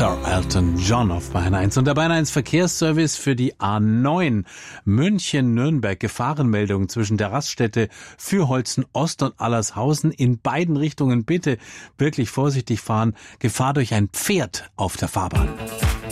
Sir Elton John auf Bayern 1. Und der Bayern 1 Verkehrsservice für die A9 München-Nürnberg. Gefahrenmeldung zwischen der Raststätte Fürholzen Ost und Allershausen. In beiden Richtungen bitte wirklich vorsichtig fahren. Gefahr durch ein Pferd auf der Fahrbahn.